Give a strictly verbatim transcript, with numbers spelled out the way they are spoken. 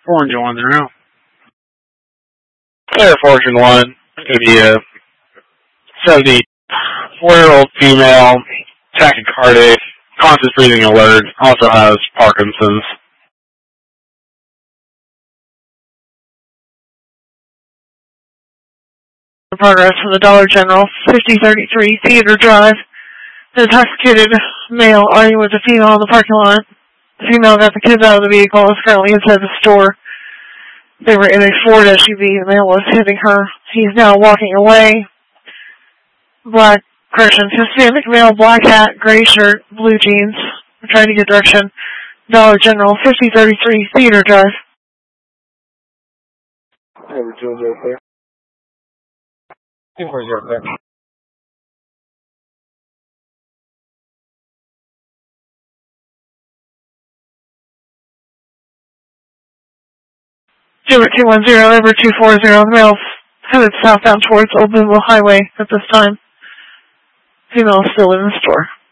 Orange one there now. Air Fortune One. Could be a seventy-four-year-old female, tachycardic, conscious breathing alert, also has Parkinson's. Progress from the Dollar General, fifty thirty-three Theater Drive. An intoxicated male arguing with a female in the parking lot. The female got the kids out of the vehicle and is currently inside the store. They were in a Ford S U V. The male was hitting her. He's now walking away. Black, correction, Hispanic male, black hat, gray shirt, blue jeans. I'm trying to get direction. Dollar General, fifty thirty-three Theater Drive. Over two zero clear. Two four zero clear. Zero two one zero over two four zero. The male's headed southbound towards Old Boonville Highway at this time. Female is still in the store.